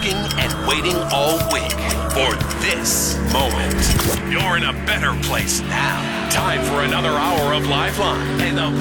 working and waiting all week for this moment. You're in a better place now. Time for another hour of Lifeline and the